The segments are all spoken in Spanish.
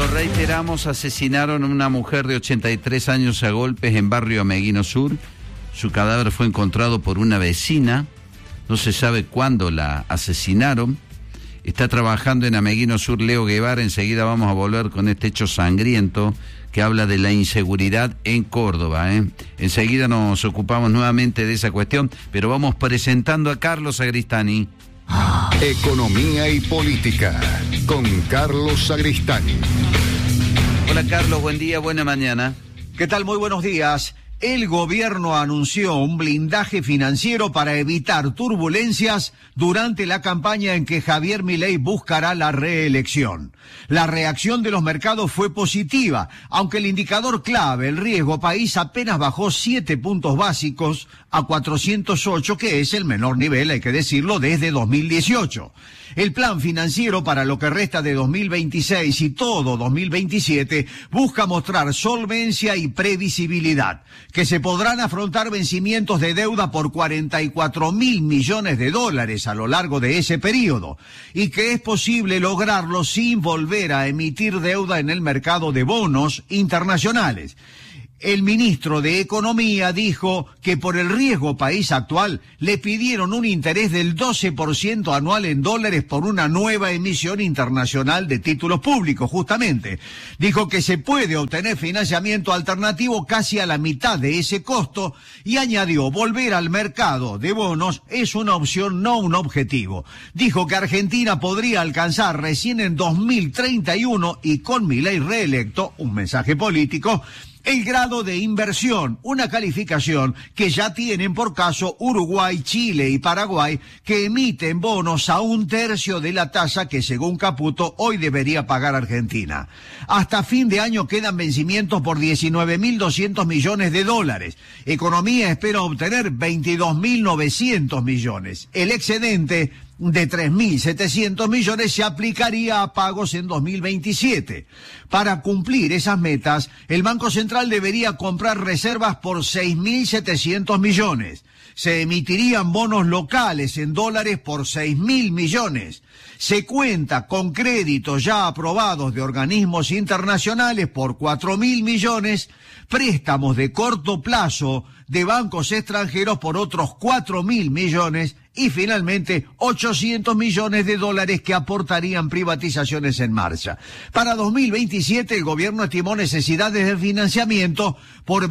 Lo reiteramos, asesinaron a una mujer de 83 años a golpes en barrio Ameguino Sur. Su cadáver fue encontrado por una vecina. No se sabe cuándo la asesinaron. Está trabajando en Ameguino Sur Leo Guevara. Enseguida vamos a volver con este hecho sangriento que habla de la inseguridad en Córdoba. Enseguida nos ocupamos nuevamente de esa cuestión, pero vamos presentando a Carlos Sagristani. Economía y política con Carlos Sagristani. Hola Carlos, buen día, buena mañana. ¿Qué tal? Muy buenos días. El gobierno anunció un blindaje financiero para evitar turbulencias durante la campaña en que Javier Milei buscará la reelección. La reacción de los mercados fue positiva, aunque el indicador clave, el riesgo país, apenas bajó 7 puntos básicos a 408, que es el menor nivel, hay que decirlo, desde 2018. El plan financiero para lo que resta de 2026 y todo 2027 busca mostrar solvencia y previsibilidad, que se podrán afrontar vencimientos de deuda por 44.000 millones de dólares a lo largo de ese periodo, y que es posible lograrlo sin volver a emitir deuda en el mercado de bonos internacionales. El ministro de Economía dijo que por el riesgo país actual le pidieron un interés del 12% anual en dólares por una nueva emisión internacional de títulos públicos, justamente. Dijo que se puede obtener financiamiento alternativo casi a la mitad de ese costo y añadió, volver al mercado de bonos es una opción, no un objetivo. Dijo que Argentina podría alcanzar recién en 2031 y con Milei reelecto, un mensaje político, el grado de inversión, una calificación que ya tienen por caso Uruguay, Chile y Paraguay, que emiten bonos a 1/3 de la tasa que según Caputo hoy debería pagar Argentina. Hasta fin de año quedan vencimientos por 19.200 millones de dólares. Economía espera obtener 22.900 millones. El excedente de 3.700 millones se aplicaría a pagos en 2027. Para cumplir esas metas, el Banco Central debería comprar reservas por 6.700 millones. Se emitirían bonos locales en dólares por 6.000 millones. Se cuenta con créditos ya aprobados de organismos internacionales por 4.000 millones, préstamos de corto plazo de bancos extranjeros por otros 4.000 millones y finalmente 800 millones de dólares que aportarían privatizaciones en marcha. Para 2027 el gobierno estimó necesidades de financiamiento por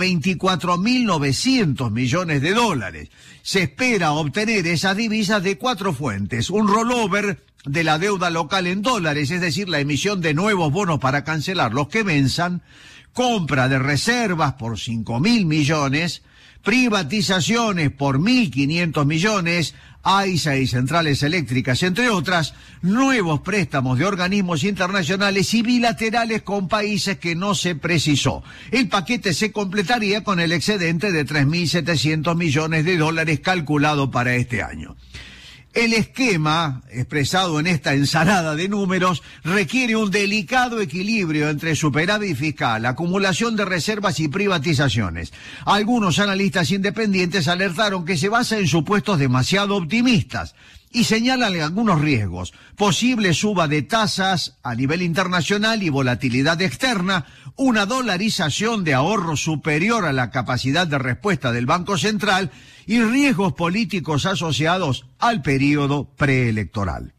24.900 millones de dólares. Se espera obtener esas divisas de 4 fuentes: un rollover de la deuda local en dólares, es decir, la emisión de nuevos bonos para cancelar los que venzan, compra de reservas por 5.000 millones, privatizaciones por 1.500 millones, AISA y centrales eléctricas, entre otras, nuevos préstamos de organismos internacionales y bilaterales con países que no se precisó. El paquete se completaría con el excedente de 3.700 millones de dólares calculado para este año. El esquema, expresado en esta ensalada de números, requiere un delicado equilibrio entre superávit fiscal, acumulación de reservas y privatizaciones. Algunos analistas independientes alertaron que se basa en supuestos demasiado optimistas y señalan algunos riesgos: posible suba de tasas a nivel internacional y volatilidad externa, una dolarización de ahorro superior a la capacidad de respuesta del Banco Central y riesgos políticos asociados al periodo preelectoral.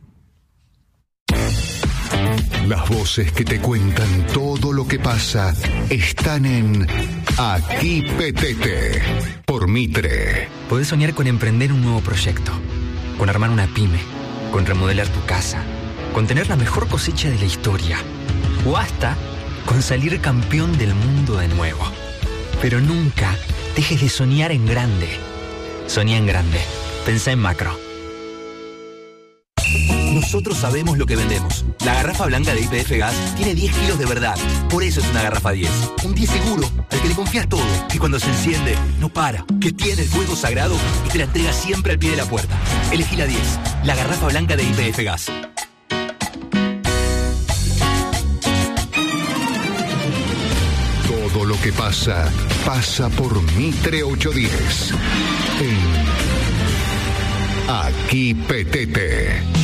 Las voces que te cuentan todo lo que pasa están en Aquí Petete, por Mitre. Podés soñar con emprender un nuevo proyecto, con armar una pyme, con remodelar tu casa, con tener la mejor cosecha de la historia, o hasta con salir campeón del mundo de nuevo. Pero nunca dejes de soñar en grande. Soñá en grande. Pensá en macro. Nosotros sabemos lo que vendemos. La garrafa blanca de YPF Gas tiene 10 kilos de verdad. Por eso es una garrafa 10. Un 10 seguro, al que le confías todo. Que cuando se enciende, no para. Que tiene el fuego sagrado y te la entrega siempre al pie de la puerta. Elegí la 10. La garrafa blanca de YPF Gas. Todo lo que pasa, pasa por Mitre 810. En Aquí Petete.